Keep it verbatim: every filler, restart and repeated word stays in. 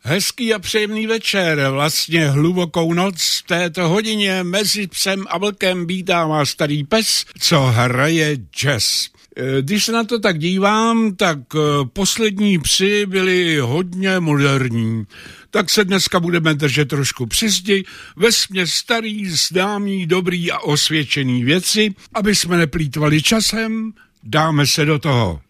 Hezký a příjemný večer, vlastně hlubokou noc v této hodině mezi psem a vlkem vítá vás starý pes, co hraje jazz. Když se na to tak dívám, tak poslední psi byli hodně moderní. Tak se dneska budeme držet trošku při zdi, vesměs starý, známý, dobrý a osvědčený věci, aby jsme neplýtvali časem, dáme se do toho.